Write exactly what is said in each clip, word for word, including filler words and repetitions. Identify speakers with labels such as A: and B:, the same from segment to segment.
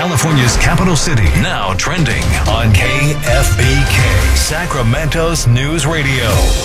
A: California's capital city, now trending on K F B K, Sacramento's News Radio.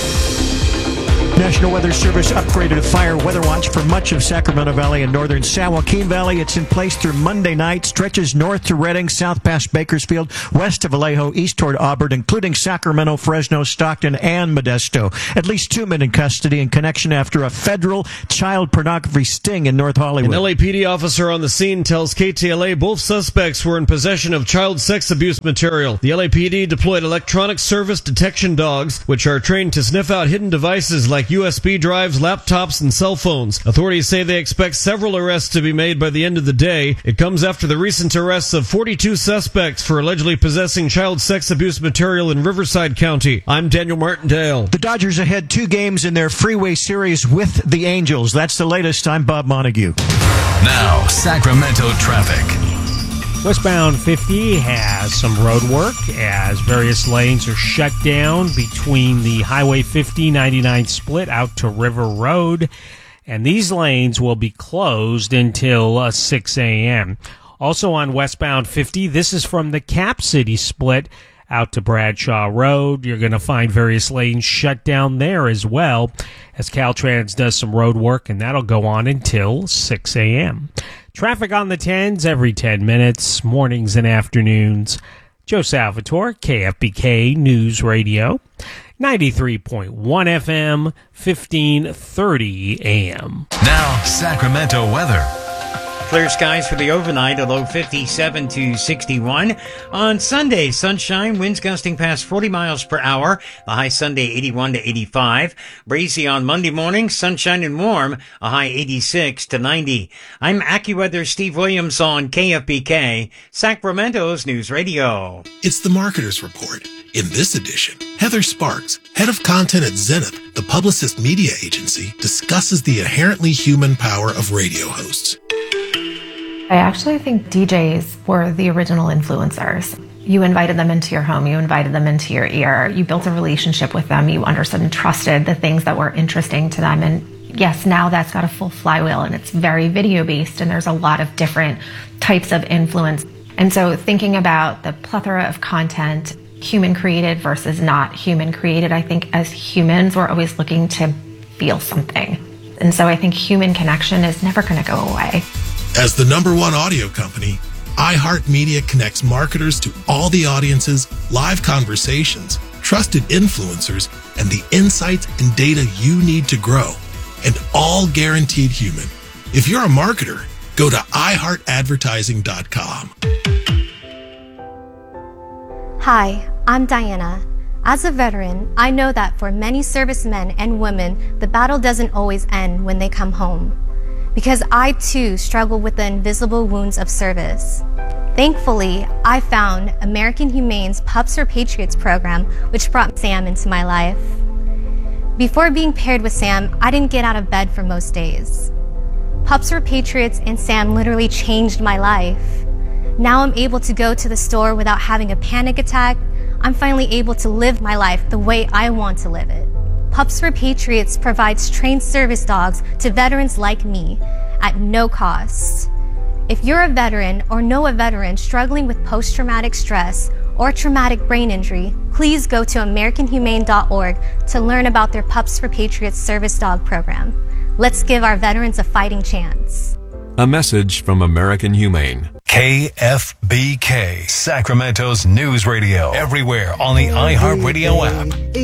B: National Weather Service upgraded a fire weather watch for much of Sacramento Valley and northern San Joaquin Valley. It's in place through Monday night, stretches north to Redding, south past Bakersfield, west of Vallejo, east toward Auburn, including Sacramento, Fresno, Stockton, and Modesto. At least two men in custody in connection after a federal child pornography sting in North Hollywood.
C: An L A P D officer on the scene tells K T L A both suspects were in possession of child sex abuse material. The L A P D deployed electronic service detection dogs, which are trained to sniff out hidden devices like U S B drives, laptops, and cell phones. Authorities say they expect several arrests to be made by the end of the day. It comes after the recent arrests of forty-two suspects for allegedly possessing child sex abuse material in Riverside County. I'm Daniel Martindale.
B: The Dodgers ahead two games in their Freeway Series with the Angels. That's the latest. I'm Bob Montague.
A: Now, Sacramento traffic.
D: Westbound fifty has some road work as various lanes are shut down between the Highway fifty ninety-nine split out to River Road, and these lanes will be closed until uh, six a.m. Also on westbound fifty, this is from the Cap City split out to Bradshaw Road. You're going to find various lanes shut down there as well as Caltrans does some road work, and that'll go on until six a.m. Traffic on the tens every ten minutes, mornings and afternoons. Joe Salvatore, K F B K News Radio, ninety-three point one F M, fifteen thirty A M.
A: Now, Sacramento weather.
E: Clear skies for the overnight, a low fifty-seven to sixty-one. On Sunday, sunshine, winds gusting past forty miles per hour. The high Sunday, eighty-one to eighty-five. Breezy on Monday morning, sunshine and warm, a high eighty-six to ninety. I'm AccuWeather Steve Williams on K F B K, Sacramento's News Radio.
F: It's the Marketer's Report. In this edition, Heather Sparks, head of content at Zenith, the Publicist media agency, discusses the inherently human power of radio hosts.
G: I actually think D Js were the original influencers. You invited them into your home, you invited them into your ear, you built a relationship with them, you understood and trusted the things that were interesting to them. And yes, now that's got a full flywheel and it's very video based and there's a lot of different types of influence. And so thinking about the plethora of content, human created versus not human created, I think as humans, we're always looking to feel something. And so I think human connection is never going to go away.
F: As the number one audio company, iHeartMedia connects marketers to all the audiences, live conversations, trusted influencers, and the insights and data you need to grow, and all guaranteed human. If you're a marketer, go to i heart advertising dot com.
H: Hi, I'm Diana. As a veteran, I know that for many servicemen and women, the battle doesn't always end when they come home. Because I too struggle with the invisible wounds of service. Thankfully, I found American Humane's Pups for Patriots program, which brought Sam into my life. Before being paired with Sam, I didn't get out of bed for most days. Pups for Patriots and Sam literally changed my life. Now I'm able to go to the store without having a panic attack. I'm finally able to live my life the way I want to live it. Pups for Patriots provides trained service dogs to veterans like me at no cost. If you're a veteran or know a veteran struggling with post-traumatic stress or traumatic brain injury, please go to american humane dot org to learn about their Pups for Patriots service dog program. Let's give our veterans a fighting chance.
A: A message from American Humane. K F B K, Sacramento's News Radio. Everywhere on the iHeartRadio app.